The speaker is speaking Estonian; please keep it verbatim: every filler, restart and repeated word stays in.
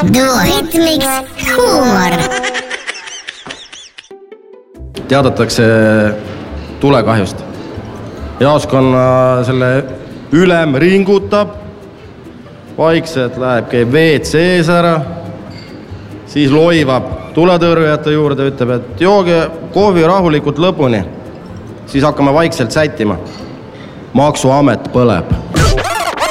Duoritmiks huumor. Teadatakse tulekahjust. Jaoskonna selle ülem ringutab, vaikselt läheb, käib V C S ära, siis loivab tuletõrjujate juurde, ütleb, et jooge kohvi rahulikult lõpuni, siis hakkame vaikselt sättima. Maksuamet põleb.